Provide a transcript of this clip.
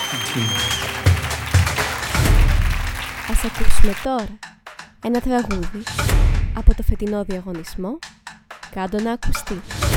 Ας ακούσουμε τώρα ένα τραγούδι από το φετινό διαγωνισμό «Κάντο να ακουστεί».